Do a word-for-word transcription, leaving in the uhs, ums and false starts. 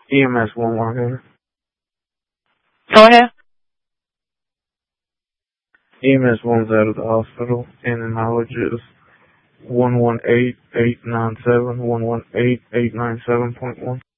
E M S one one. Go ahead. E M S one's out of the hospital, and the mileage is one one eight eight nine seven, one one eight eight nine seven point one.